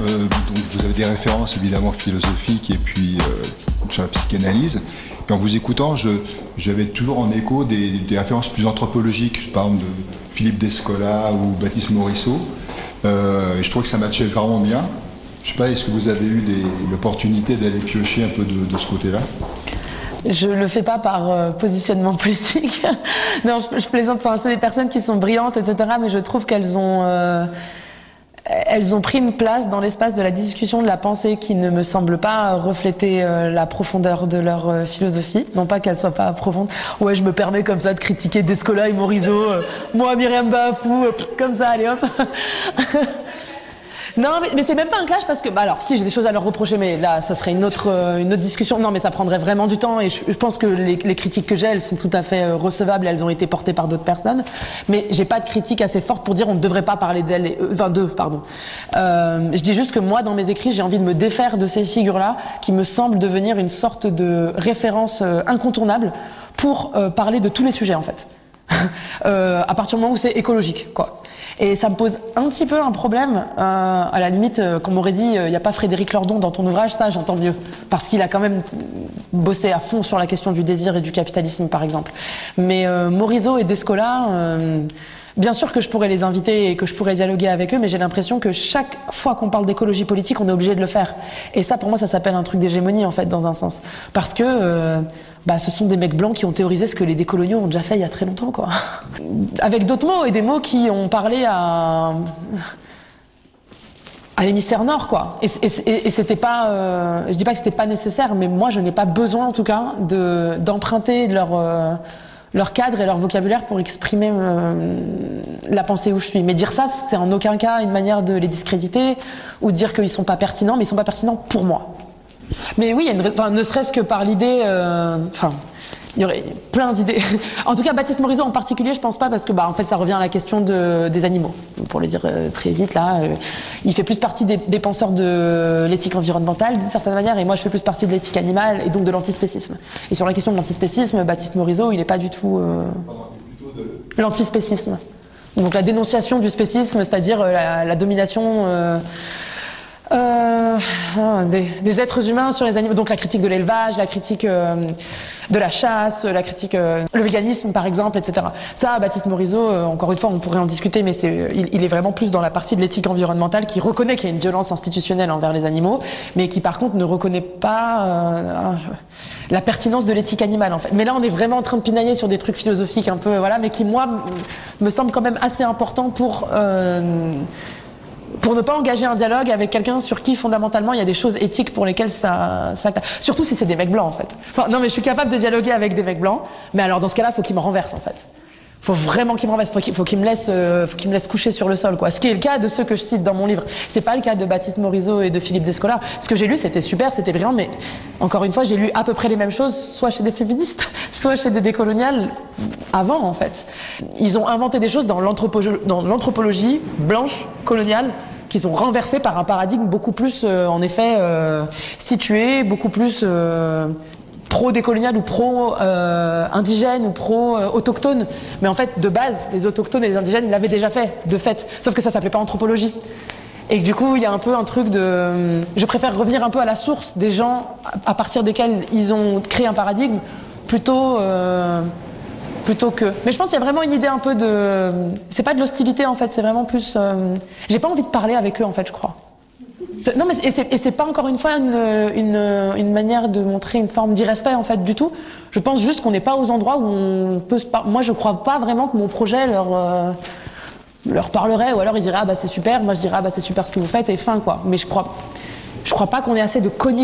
Donc vous avez des références évidemment philosophiques et puis sur la psychanalyse. Et en vous écoutant, j'avais toujours en écho des références plus anthropologiques, par exemple de Philippe Descola ou Baptiste Morisot. Et je trouve que ça matchait vraiment bien. Je ne sais pas, est-ce que vous avez eu l'opportunité d'aller piocher un peu de ce côté-là ? Je le fais pas par positionnement politique. Non, je plaisante. Enfin, c'est des personnes qui sont brillantes, etc. Mais je trouve qu'elles ont pris une place dans l'espace de la discussion, de la pensée, qui ne me semble pas refléter la profondeur de leur philosophie. Non pas qu'elle soit pas profonde. Ouais, je me permets comme ça de critiquer Descola et Morisot. Moi, Myriam Bafou, comme ça, allez hop. Non, mais c'est même pas un clash parce que, bah alors, si j'ai des choses à leur reprocher, mais là, ça serait une autre discussion. Non, mais ça prendrait vraiment du temps et je pense que les critiques que j'ai, elles sont tout à fait recevables et elles ont été portées par d'autres personnes. Mais j'ai pas de critique assez forte pour dire on ne devrait pas parler d'elles, d'eux, pardon. Je dis juste que moi, dans mes écrits, j'ai envie de me défaire de ces figures-là qui me semblent devenir une sorte de référence incontournable pour parler de tous les sujets, en fait. À partir du moment où c'est écologique, quoi. Et ça me pose un petit peu un problème, à la limite, qu'on m'aurait dit, il n'y a pas Frédéric Lordon dans ton ouvrage, ça j'entends mieux, parce qu'il a quand même bossé à fond sur la question du désir et du capitalisme, par exemple. Mais Morisot et Descola, bien sûr que je pourrais les inviter et que je pourrais dialoguer avec eux, mais j'ai l'impression que chaque fois qu'on parle d'écologie politique, on est obligé de le faire. Et ça, pour moi, ça s'appelle un truc d'hégémonie, en fait, dans un sens. Parce que ce sont des mecs blancs qui ont théorisé ce que les décoloniaux ont déjà fait il y a très longtemps, quoi. Avec d'autres mots, et des mots qui ont parlé à l'hémisphère nord, quoi. Et c'était pas... je dis pas que c'était pas nécessaire, mais moi, je n'ai pas besoin, en tout cas, d'emprunter de leur cadre et leur vocabulaire pour exprimer la pensée où je suis. Mais dire ça, c'est en aucun cas une manière de les discréditer ou de dire qu'ils sont pas pertinents, mais ils sont pas pertinents pour moi. Mais oui, ne serait-ce que par l'idée... il y aurait plein d'idées. En tout cas, Baptiste Morisot en particulier, je pense pas, parce que en fait, ça revient à la question des animaux. Pour le dire très vite, là, il fait plus partie des penseurs de l'éthique environnementale, d'une certaine manière, et moi, je fais plus partie de l'éthique animale et donc de l'antispécisme. Et sur la question de l'antispécisme, Baptiste Morisot, il n'est pas du tout l'antispécisme. Donc la dénonciation du spécisme, c'est-à-dire la domination... des êtres humains sur les animaux, donc la critique de l'élevage, la critique de la chasse, la critique le véganisme par exemple, etc. Ça, Baptiste Morisot, encore une fois, on pourrait en discuter, mais il est vraiment plus dans la partie de l'éthique environnementale qui reconnaît qu'il y a une violence institutionnelle envers les animaux, mais qui par contre ne reconnaît pas la pertinence de l'éthique animale en fait. Mais là, on est vraiment en train de pinailler sur des trucs philosophiques un peu, voilà, mais qui moi me semblent quand même assez importants pour ne pas engager un dialogue avec quelqu'un sur qui fondamentalement il y a des choses éthiques pour lesquelles ça surtout si c'est des mecs blancs en fait. Enfin, non mais je suis capable de dialoguer avec des mecs blancs, mais alors dans ce cas-là, il faut qu'ils me renversent en fait. Faut vraiment qu'ils me renversent, faut qu'ils me laissent coucher sur le sol, quoi. Ce qui est le cas de ceux que je cite dans mon livre. C'est pas le cas de Baptiste Morisot et de Philippe Descola. Ce que j'ai lu, c'était super, c'était brillant, mais encore une fois, j'ai lu à peu près les mêmes choses, soit chez des féministes, soit chez des décoloniales avant, en fait. Ils ont inventé des choses dans l'anthropologie blanche, coloniale, qu'ils ont renversé par un paradigme beaucoup plus, en effet, situé, beaucoup plus pro-décolonial ou pro-indigène ou pro-autochtone. Mais en fait, de base, les autochtones et les indigènes l'avaient déjà fait, de fait. Sauf que ça s'appelait pas anthropologie. Et que du coup, il y a un peu un truc de... Je préfère revenir un peu à la source des gens à partir desquels ils ont créé un paradigme, plutôt que... Mais je pense qu'il y a vraiment une idée un peu de... C'est pas de l'hostilité, en fait, c'est vraiment plus... J'ai pas envie de parler avec eux, en fait, je crois. Non, mais c'est pas encore une fois une manière de montrer une forme d'irrespect, en fait, du tout. Je pense juste qu'on n'est pas aux endroits où on peut se parler. Moi, je crois pas vraiment que mon projet leur parlerait, ou alors ils diraient « Ah bah c'est super », moi je dirais « Ah bah c'est super ce que vous faites », et fin, quoi. Mais je crois pas qu'on ait assez de connivence